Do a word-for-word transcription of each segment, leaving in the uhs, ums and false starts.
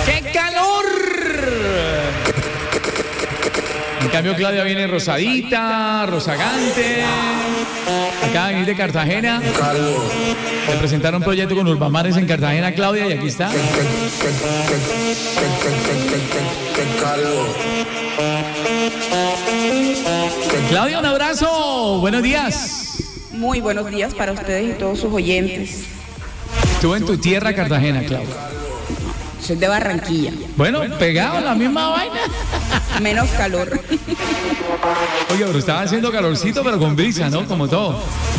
¡Qué calor! En cambio, Claudia viene rosadita, rozagante. Acaba de venir de Cartagena. Le presentaron un proyecto con Urbamares en Cartagena, Claudia, y aquí está. Claudia, un abrazo. Buenos días. Muy buenos días para ustedes y todos sus oyentes. Estuve en tu tierra, Cartagena, Claudia. Soy de Barranquilla. Bueno, pegado, la misma vaina. Menos calor. Oye, pero estaba haciendo calorcito, pero con brisa, ¿no? Como todo.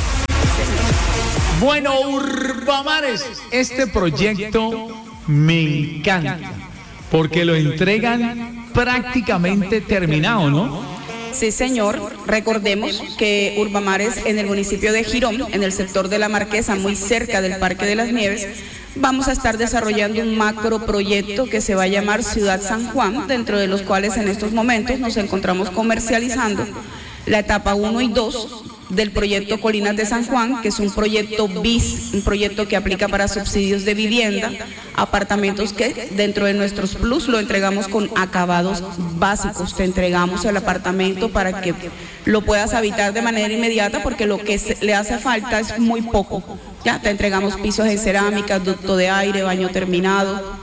Bueno, Urbamares, este proyecto me encanta, porque lo entregan prácticamente terminado, ¿no? Sí, señor. Recordemos que Urbamares, en el municipio de Girón, en el sector de La Marquesa, muy cerca del Parque de las Nieves, vamos a estar desarrollando un macroproyecto que se va a llamar Ciudad San Juan, dentro de los cuales en estos momentos nos encontramos comercializando la etapa uno y dos del proyecto Colinas de San Juan, que es un proyecto bis, un proyecto que aplica para subsidios de vivienda, apartamentos que dentro de nuestros plus lo entregamos con acabados básicos. Te entregamos el apartamento para que lo puedas habitar de manera inmediata, porque lo que se, le hace falta es muy poco. Ya te entregamos pisos en cerámica, ducto de aire, baño terminado.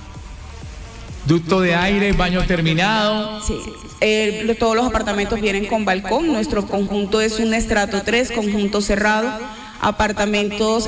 Ducto de aire, baño terminado. Sí. Eh, todos los apartamentos vienen con balcón. Nuestro conjunto es un estrato tres, conjunto cerrado. Apartamentos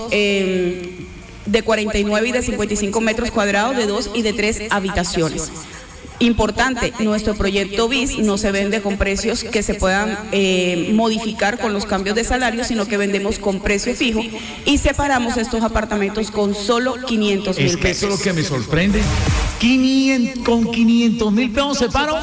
eh, de cuarenta y nueve y de cincuenta y cinco metros cuadrados, de dos y de tres habitaciones. Importante, nuestro proyecto bis no se vende con precios que se puedan eh, modificar con los cambios de salario, sino que vendemos con precio fijo y separamos estos apartamentos con solo quinientos mil pesos. Es que eso es lo que me sorprende. quinientos, con quinientos mil pesos separo.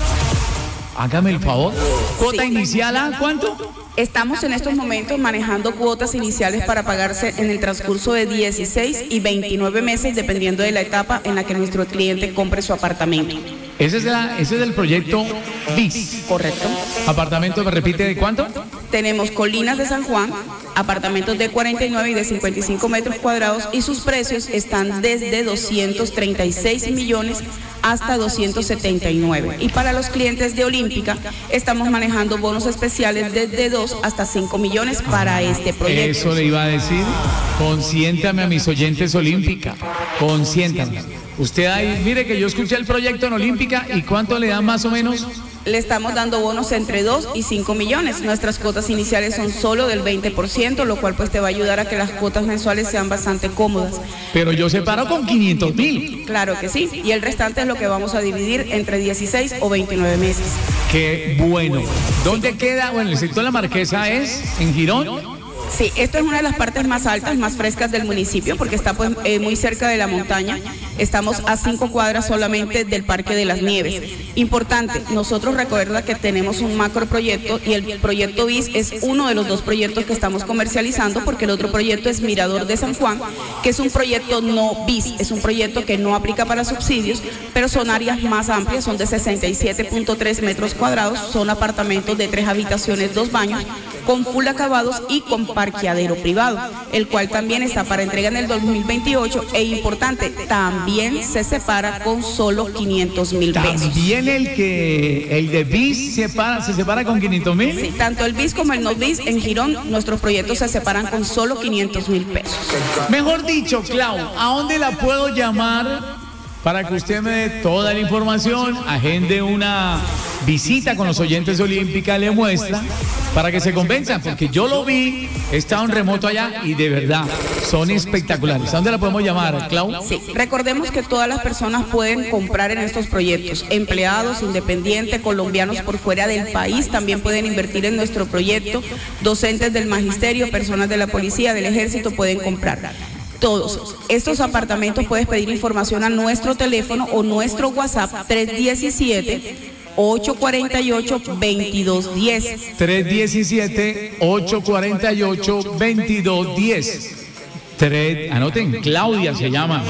Hágame el favor. ¿Cuota sí. inicial a cuánto? Estamos en estos momentos manejando cuotas iniciales para pagarse en el transcurso de dieciséis y veintinueve meses, dependiendo de la etapa en la que nuestro cliente compre su apartamento. Ese es, la, ese es el proyecto bis. Correcto. ¿Apartamento me repite de cuánto? Tenemos Colinas de San Juan, apartamentos de cuarenta y nueve y de cincuenta y cinco metros cuadrados, y sus precios están desde doscientos treinta y seis millones hasta doscientos setenta y nueve. Y para los clientes de Olímpica estamos manejando bonos especiales desde dos hasta cinco millones para este proyecto. Eso le iba a decir. Consiéntame a mis oyentes Olímpica. Consiéntame. Usted ahí, mire que yo escuché el proyecto en Olímpica, ¿y cuánto le dan más o menos? Le estamos dando bonos entre dos y cinco millones. Nuestras cuotas iniciales son solo del veinte por ciento, lo cual pues te va a ayudar a que las cuotas mensuales sean bastante cómodas. Pero yo separo con quinientos mil. Claro que sí, y el restante es lo que vamos a dividir entre dieciséis o veintinueve meses. Qué bueno. ¿Dónde queda? Bueno, el sector de La Marquesa es en Girón. Sí, esto es una de las partes más altas, más frescas del municipio, porque está pues, eh, muy cerca de la montaña. Estamos a cinco cuadras solamente del Parque de las Nieves. Importante, nosotros recuerda que tenemos un macro proyecto y el proyecto bis es uno de los dos proyectos que estamos comercializando, porque el otro proyecto es Mirador de San Juan, que es un proyecto no bis, es un proyecto que no aplica para subsidios, pero son áreas más amplias, son de sesenta y siete punto tres metros cuadrados, son apartamentos de tres habitaciones, dos baños, con full acabados y con parqueadero privado, el cual también está para entrega en el dos mil veintiocho, e importante, también se separa con solo quinientos mil pesos. ¿También el que el de bis se separa, se separa con quinientos mil? Sí, tanto el bis como el no bis en Girón, nuestros proyectos se separan con solo quinientos mil pesos. Mejor dicho, Clau, ¿a dónde la puedo llamar para que usted me dé toda la información, agende una visita con los oyentes de Olímpica, le muestra, para que se convenzan? Porque yo lo vi, he estado en remoto allá y de verdad son espectaculares. ¿A dónde la podemos llamar, Clau? Sí, recordemos que todas las personas pueden comprar en estos proyectos. Empleados, independientes, colombianos por fuera del país también pueden invertir en nuestro proyecto. Docentes del magisterio, personas de la policía, del ejército pueden comprar. Todos estos apartamentos puedes pedir información a nuestro teléfono o nuestro WhatsApp tres diecisiete, ocho cuatro ocho, veintidós diez. tres diecisiete, ocho cuatro ocho, veintidós diez. tres, anoten, Claudia se llama.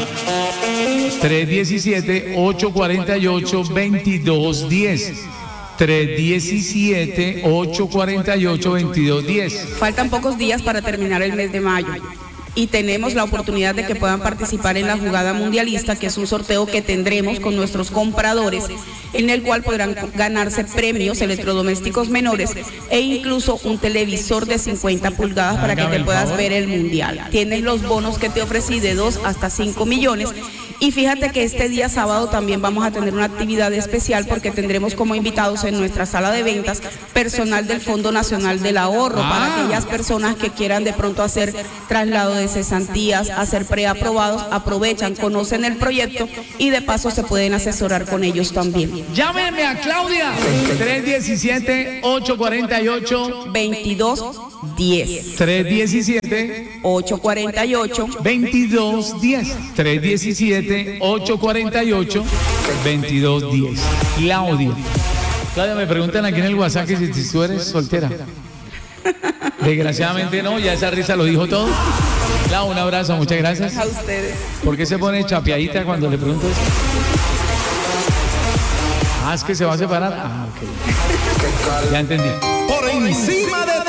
tres diecisiete, ocho cuatro ocho, veintidós diez. tres diecisiete, ocho cuatro ocho, veintidós diez. Faltan pocos días para terminar el mes de mayo. y tenemos la oportunidad de que puedan participar en la jugada mundialista, que es un sorteo que tendremos con nuestros compradores, en el cual podrán ganarse premios electrodomésticos menores e incluso un televisor de cincuenta pulgadas para que te puedas ver el mundial. Tienes los bonos que te ofrecí de dos hasta cinco millones. Y fíjate que este día sábado también vamos a tener una actividad especial porque tendremos como invitados en nuestra sala de ventas personal del Fondo Nacional del Ahorro, ah. para aquellas personas que quieran de pronto hacer traslado de cesantías, hacer preaprobados, aprovechan, conocen el proyecto y de paso se pueden asesorar con ellos también. Llámenme a Claudia, tres diecisiete, ocho cuarenta y ocho, veintidós diez. tres diecisiete, ocho cuarenta y ocho, veintidós diez. tres diecisiete, ocho cuarenta y ocho, veintidós diez. Claudia. Claudia, me preguntan aquí en el WhatsApp que si, si tú eres soltera. Desgraciadamente no, ya esa risa lo dijo todo. Clau, un abrazo, muchas gracias. A ustedes. ¿Por qué se pone chapeadita cuando le pregunto eso? Ah, es que se va a separar. Ah, ok. Ya entendí. Por encima de